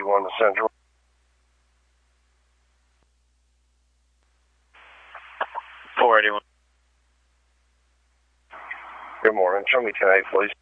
481 to Central. 481. Good morning. Show me 10-8, please.